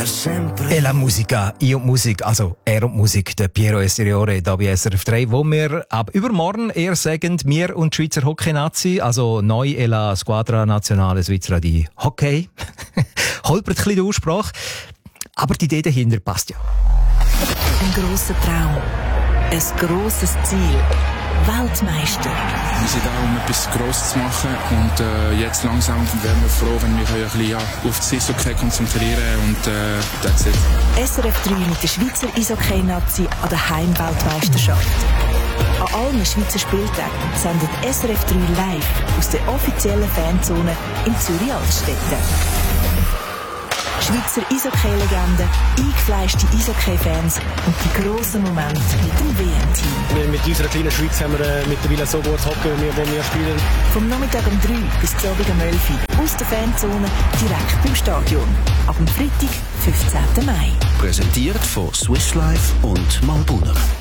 E la musica, io Musik, also er und Musik, der Piero Esteriore, da bei SRF 3, wo wir ab übermorgen eher sagen, wir und die Schweizer Hockey-Nazi, also neu e la Squadra Nazionale Svizzera di Hockey. Holpert ein bisschen die Aussprache, aber die Idee dahinter passt ja. Ein grosser Traum, ein grosses Ziel, Weltmeister. Wir sind da, um etwas Grosses zu machen und jetzt langsam wären wir froh, wenn wir ein bisschen auf das Eishockey konzentrieren und that's it. SRF 3 mit der Schweizer Eishockey-Nazi an der Heimweltmeisterschaft. An allen Schweizer Spieltagen sendet SRF 3 live aus der offiziellen Fanzone in Zürich-Altstetten. Schweizer Eishockey-Legenden, eingefleischte Eishockey-Fans und die grossen Momente mit dem WM-Team. Mit unserer kleinen Schweiz haben wir mittlerweile so gutes Hockey, wo wir spielen. Vom Nachmittag um 3 bis zum Abend um 11 Uhr aus der Fanzone direkt beim Stadion. Ab dem Freitag, 15. Mai. Präsentiert von Swiss Life und Malbunner.